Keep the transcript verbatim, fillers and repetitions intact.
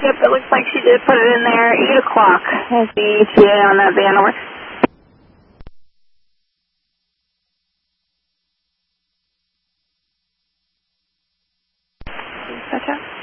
Yep, it looks like she did put it in there. eight o'clock is the E T A on that van over. Gotcha.